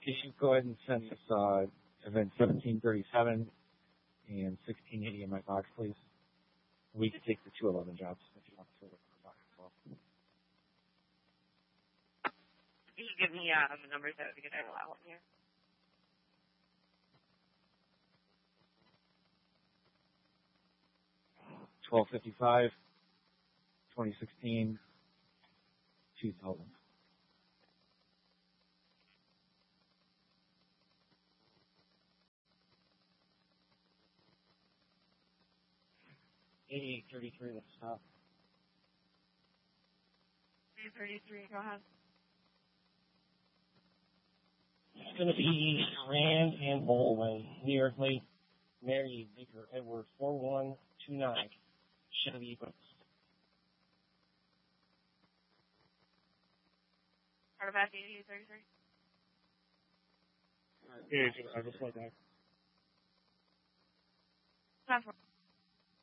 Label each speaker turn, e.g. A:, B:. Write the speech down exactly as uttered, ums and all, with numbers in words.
A: Can you go ahead and send us uh, event seventeen thirty-seven and sixteen eighty in my box, please? We could take the two eleven jobs if you want to.
B: You can give me uh, the numbers that would be good. I will help you.
A: twelve fifty-five, twenty sixteen, two thousand. eighty-eight thirty-three, let's stop.
B: eighty-eight thirty-three, go ahead.
A: It's going to be Rand and Baldwin, New York Lake, Mary Baker Edward, four one two nine, Chevy Equinox.
B: Artifact eighty-eight thirty-three.
A: Yeah, I just like that.
B: Time for